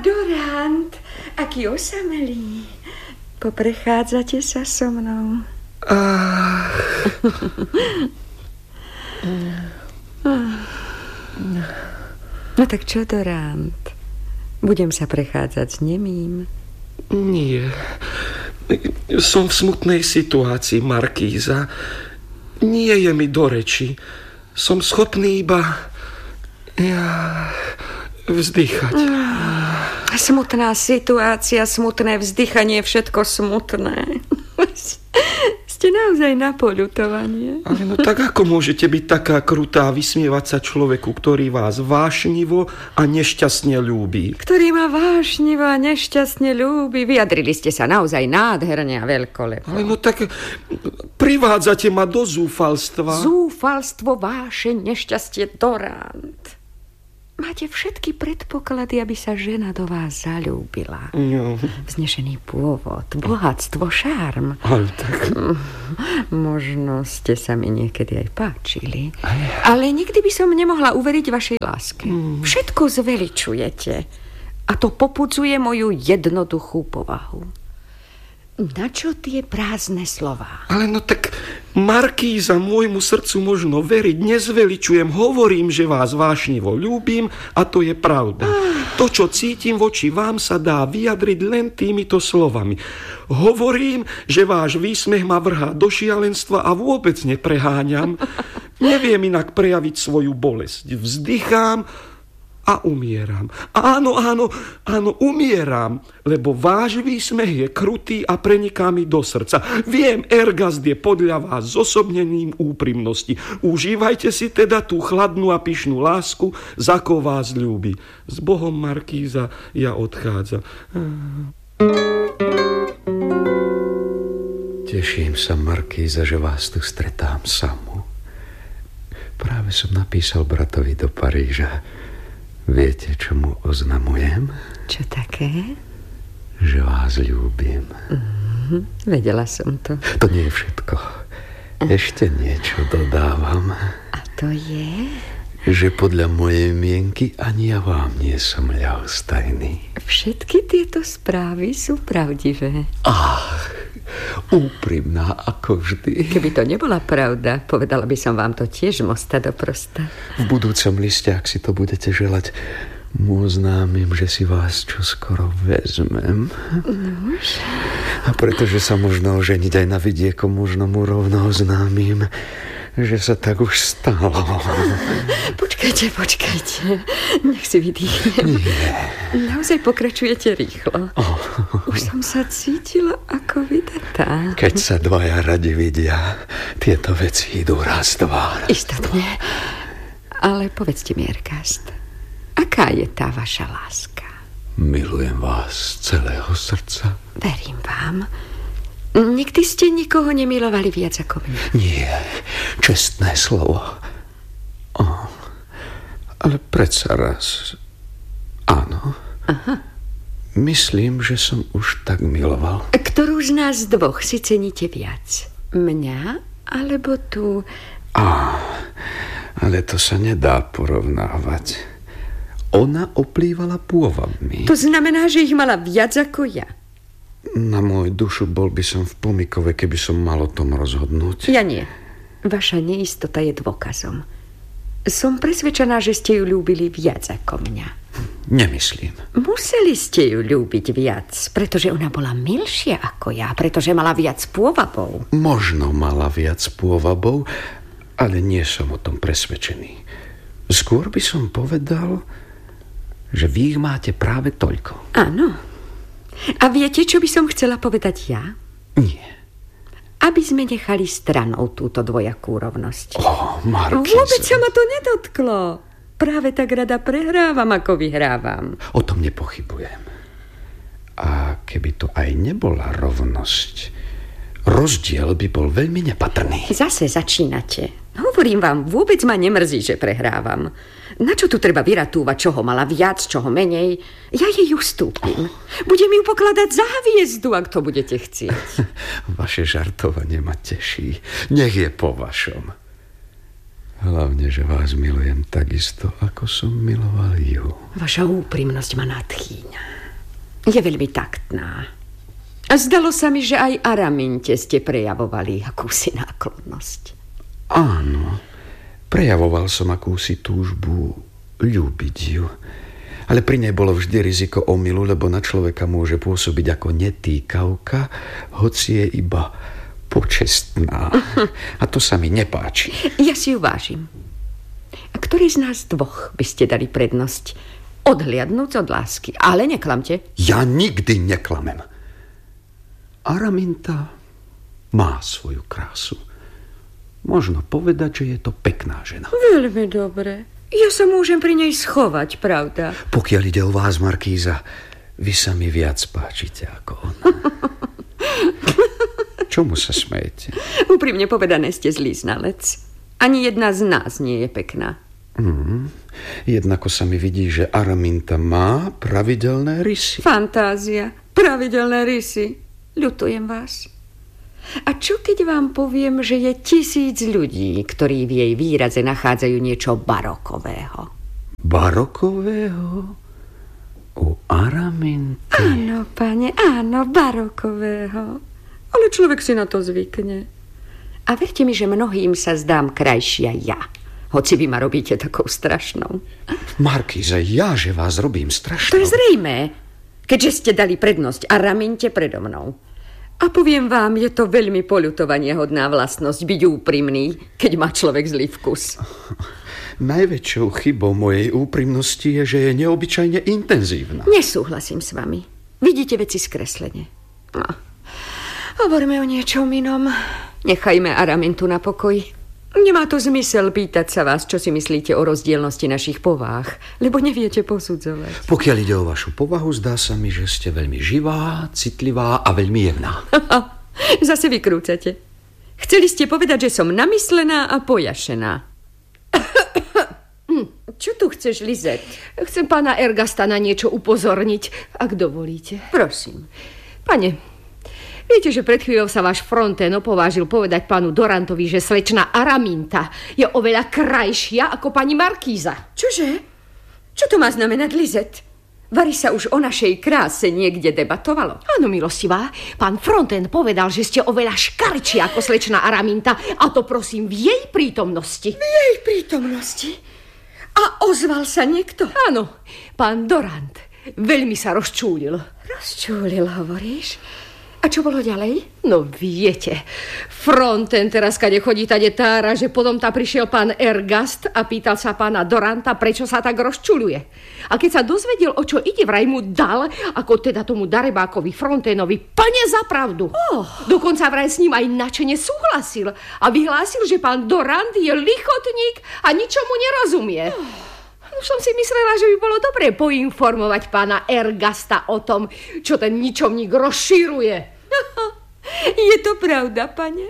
Dorant, aký osamelý. Poprechádzate sa so mnou. No tak čo, Dorant? Budem sa prechádzať s nemým? Nie. Som v smutnej situácii, Markíza. Nie je mi do reči. Som schopný iba vzdychať. Smutná situácia, smutné vzdychanie, všetko smutné. Ste naozaj na poľutovanie. Ale no tak ako môžete byť taká krutá a vysmievať sa človeku, ktorý vás vášnivo a nešťastne ľúbi? Ktorý ma vášnivo a nešťastne ľúbi. Vyjadrili ste sa naozaj nádherne a veľkolepo. Ale no tak privádzate ma do zúfalstva. Zúfalstvo, vášeň, nešťastie, Dorant. Máte všetky predpoklady, aby sa žena do vás zaľúbila. No. Vznešený pôvod, bohatstvo, šarm. Ale tak... Možno ste sa mi niekedy aj páčili. Ale nikdy by som nemohla uveriť vašej láske. Všetko zveličujete. A to popudzuje moju jednoduchú povahu. Na čo tie prázdne slová? Ale no tak, Markíza, môjmu srdcu možno veriť. Nezveličujem, hovorím, že vás vášnivo ľúbim a to je pravda. To, čo cítim voči vám, sa dá vyjadriť len týmito slovami. Hovorím, že váš výsmech ma vrhá do šialenstva a vôbec nepreháňam. Neviem inak prejaviť svoju bolesť. Vzdychám a umieram. Áno, umieram, lebo váš výsmech je krutý a preniká mi do srdca. Viem, ergast je podľa vás zosobnením úprimnosti. Užívajte si teda tú chladnú a pyšnú lásku, za ko vás ľúbi. S Bohom, Markíza, ja odchádzam. Teším sa, Markíza, že vás tu stretám samú. Práve som napísal bratovi do Paríža. Viete, čo mu oznamujem? Čo také? Že vás ľúbim. Vedela som to. To nie je všetko. Ešte niečo dodávam. A to je? Že podľa mojej mienky ani ja vám nie som ľahostajný. Všetky tieto správy sú pravdivé. Úprimná ako vždy. Keby to nebola pravda, povedala by som vám to tiež mosta do prosta. V budúcom liste, ak si to budete želať, mu oznámim, že si vás čoskoro vezmem. Nož. A pretože sa možno oženiť aj na vidieku, možno mu rovno oznámim, že sa tak už stalo. Počkajte. Nech si vydýchnem. Nie. Naozaj pokračujete rýchlo. Už som sa cítila ako vydatá. Keď sa dvaja radi vidia, tieto veci idú raz, dva. Istotne. Ale povedzte mi, Ergast, aká je tá vaša láska? Milujem vás z celého srdca. Verím vám. Nikdy ste nikoho nemilovali viac ako mňa. Nie, čestné slovo. Ale predsa raz. Áno. Aha. Myslím, že som už tak miloval. Ktorú z nás dvoch si ceníte viac? Mňa alebo tú? Ale to sa nedá porovnávať. Ona oplývala pôvabmi. To znamená, že ich mala viac ako ja. Na môj dušu bol by som v pomykove, keby som mal o tom rozhodnúť. Ja nie. Vaša neistota je dôkazom. Som presvedčená, že ste ju ľúbili viac ako mňa. Nemyslím. Museli ste ju ľúbiť viac, pretože ona bola milšia ako ja, pretože mala viac pôvabov. Možno mala viac pôvabov, ale nie som o tom presvedčený. Skôr by som povedal, že vy ich máte práve toľko. Áno. A viete, čo by som chcela povedať ja? Nie. Aby sme nechali stranou túto dvojakú rovnosť. Markíza. Vôbec sa ma to nedotklo. Práve tak rada prehrávam, ako vyhrávam. O tom nepochybujem. A keby to aj nebola rovnosť, rozdiel by bol veľmi nepatrný. Zase začínate. Hovorím vám, vôbec ma nemrzí, že prehrávam. Na čo tu treba vyratúvať, čoho mala viac, čoho menej? Ja jej ustúpim. Budem ju pokladať za hviezdu, ak to budete chcieť. Vaše žartovanie ma teší. Nech je po vašom. Hlavne, že vás milujem takisto, ako som miloval ju. Vaša úprimnosť ma nadchýňa. Je veľmi taktná. A zdalo sa mi, že aj Araminte ste prejavovali akúsi náklonnosť. Áno, prejavoval som akúsi túžbu ľúbiť ju. Ale pri nej bolo vždy riziko omylu, lebo na človeka môže pôsobiť ako netýkavka, hoci je iba počestná. A to sa mi nepáči. Ja si ju vážim. A ktorý z nás dvoch by ste dali prednosť? Odhliadnúť od lásky. Ale neklamte. Ja nikdy neklamem. Araminta má svoju krásu. Možno povedať, že je to pekná žena. Veľmi dobre. Ja sa môžem pri nej schovať, pravda? Pokiaľ ide o vás, Markíza, vy sa mi viac páčite ako on. Čomu sa smejete? Úprimne povedané, ste zlý znalec. Ani jedna z nás nie je pekná. Jednako sa mi vidí, že Araminta má pravidelné rysy. Fantázia, pravidelné rysy. Ľutujem vás. A čo keď vám poviem, že je 1000 ľudí, ktorí v jej výraze nachádzajú niečo barokového? Barokového? U Araminty? Áno, pane, áno, barokového. Ale človek si na to zvykne. A verte mi, že mnohým sa zdám krajšia ja. Hoci vy ma robíte takou strašnou. Markíza, ja, že vás robím strašnou. To je zrejmé, keďže ste dali prednosť Araminte predo mnou. A poviem vám, je to veľmi poľutovaniahodná vlastnosť byť úprimný, keď má človek zlý vkus. Najväčšou chybou mojej úprimnosti je, že je neobyčajne intenzívna. Nesúhlasím s vami. Vidíte veci skreslene. No. Hovoríme o niečom inom. Nechajme Aramintu na pokoji. Nemá to zmysel pýtať sa vás, čo si myslíte o rozdielnosti našich povách, lebo neviete posudzovať. Pokiaľ ide o vašu povahu, zdá sa mi, že ste veľmi živá, citlivá a veľmi jemná. Zase vykrúcate. Chceli ste povedať, že som namyslená a pojašená. Čo tu chceš, Lizet? Chcem pána Ergasta na niečo upozorniť, ak dovolíte. Prosím. Pane, viete, že pred chvíľou sa váš Fronten opovážil povedať pánu Dorantovi, že slečna Araminta je oveľa krajšia ako pani Markíza. Čože? Čo to má znamenať, Lizet? Vari sa už o našej kráse niekde debatovalo? Áno, milostivá. Pán Fronten povedal, že ste oveľa škarčia ako slečna Araminta, a to prosím v jej prítomnosti. V jej prítomnosti? A ozval sa niekto? Áno, pán Dorant. Veľmi sa rozčúlil. Rozčúlil, hovoríš? A čo bolo ďalej? No viete, Fronten teraz, kade chodí tade tára, že potom tá prišiel pán Ergast a pýtal sa pána Doranta, prečo sa tak rozčuľuje. A keď sa dozvedel, o čo ide, vraj mu dal, ako teda tomu darebákovi Frontenovi, plne za pravdu. Dokonca vraj s ním aj načene súhlasil a vyhlásil, že pán Dorant je lichotník a ničomu nerozumie. Už som si myslela, že by bolo dobré poinformovať pána Ergasta o tom, čo ten ničomník rozšíruje. Je to pravda, pane?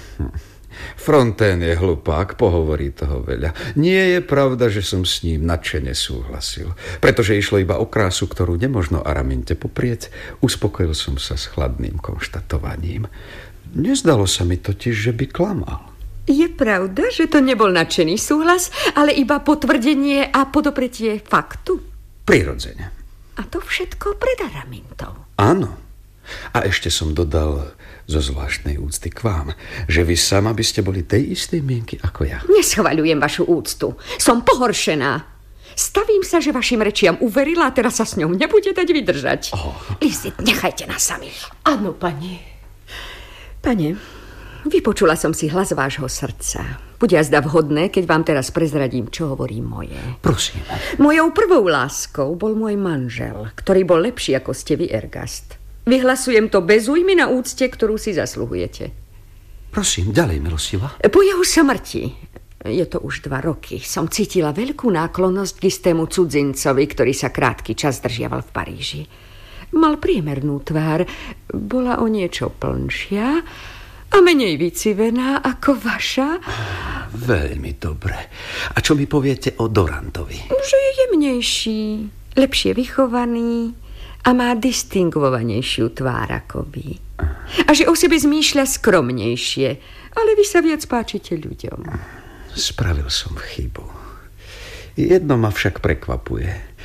Fronten je hlupák, pohovorí toho veľa. Nie je pravda, že som s ním nadšene súhlasil. Pretože išlo iba o krásu, ktorú nemožno Araminte poprieť, uspokojil som sa s chladným konštatovaním. Nezdalo sa mi totiž, že by klamal. Je pravda, že to nebol nadšený súhlas, ale iba potvrdenie a podopretie faktu? Prirodzene. A to všetko pred Aramintou. Áno. A ešte som dodal zo zvláštnej úcty k vám, že vy sama by ste boli tej istej mienky ako ja. Neschvaľujem vašu úctu. Som pohoršená. Stavím sa, že vašim rečiam uverila a teraz sa s ňou nebude dať vydržať. Lizit, nechajte nás samých. Áno, pani. Pane, vypočula som si hlas vášho srdca. Bude azda vhodné, keď vám teraz prezradím, čo hovorí moje. Prosím. Mojou prvou láskou bol môj manžel, ktorý bol lepší ako ste vy, Ergast. Vyhlasujem to bez újmy na úcte, ktorú si zasluhujete. Prosím, ďalej, milostivá. Po jeho smrti, je to už 2 roky, som cítila veľkú náklonnosť k istému cudzincovi, ktorý sa krátky čas zdržiaval v Paríži. Mal priemernú tvár, bola o niečo plnšia a menej vycivená ako vaša. Veľmi dobre. A čo mi poviete o Dorantovi? Že je jemnejší, lepšie vychovaný a má distingvovanejšiu tvár ako vy. A že o sebe zmýšľa skromnejšie, ale vy sa viac páčite ľuďom. Spravil som chybu. Jedno ma však prekvapuje.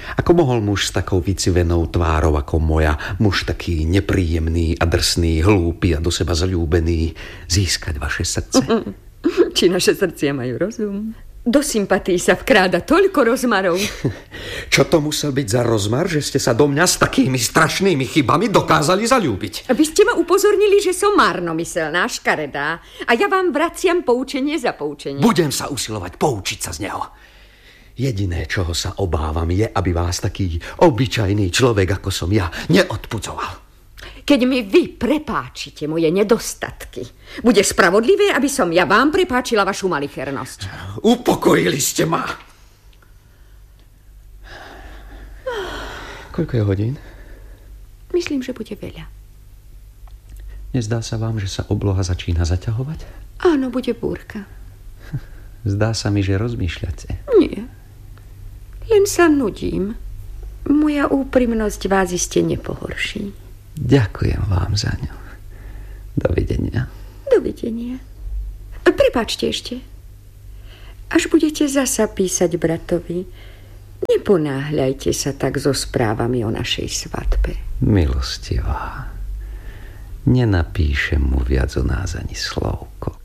Ako mohol muž s takou vycivenou tvárou ako moja, muž taký nepríjemný a drsný, hlúpy a do seba zaľúbený, získať vaše srdce? Či naše srdcia majú rozum? Do sympatí sa vkráda toľko rozmarov. Čo to musel byť za rozmar, že ste sa do mňa s takými strašnými chybami dokázali zaľúbiť? Vy ste ma upozornili, že som márnomyselná, škaredá a ja vám vraciam poučenie za poučenie. Budem sa usilovať poučiť sa z neho. Jediné, čoho sa obávam, je, aby vás taký obyčajný človek, ako som ja, neodpudzoval. Keď mi vy prepáčite moje nedostatky, bude spravodlivé, aby som ja vám prepáčila vašu malichernosť. Upokojili ste ma. Koľko je hodín? Myslím, že bude veľa. Nezdá sa vám, že sa obloha začína zaťahovať? Áno, bude búrka. Zdá sa mi, že rozmýšľate. Nie. Len sa nudím. Moja úprimnosť vás iste nepohorší. Ďakujem vám za ňu. Dovidenia. Dovidenia. Prepáčte ešte. Až budete zasa písať bratovi, neponáhľajte sa tak so správami o našej svadbe. Milostivá, nenapíšem mu viac o nás ani slovko.